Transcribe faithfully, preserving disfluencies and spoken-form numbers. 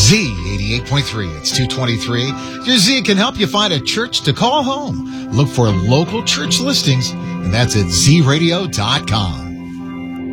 Z eighty-eight point three. It's two twenty-three. Your Z can help you find a church to call home. Look for local church listings, and that's at z radio dot com.